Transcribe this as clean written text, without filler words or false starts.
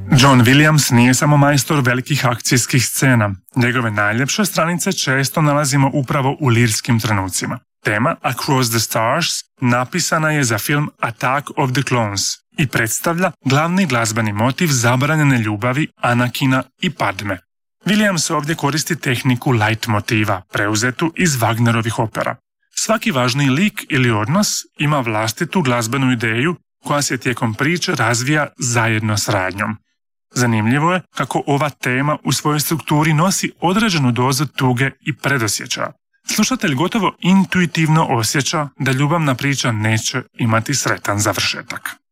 John Williams nije samo majstor velikih akcijskih scena. Njegove najljepše stranice često nalazimo upravo u lirskim trenucima. Tema Across the Stars napisana je za film Attack of the Clones i predstavlja glavni glazbeni motiv zabranjene ljubavi Anakina i Padme. Williams ovdje koristi tehniku leitmotiva, preuzetu iz Wagnerovih opera. Svaki važni lik ili odnos ima vlastitu glazbenu ideju koja se tijekom priče razvija zajedno s radnjom. Zanimljivo je kako ova tema u svojoj strukturi nosi određenu dozu tuge i predosjećaja. Slušatelj gotovo intuitivno osjeća da ljubavna priča neće imati sretan završetak.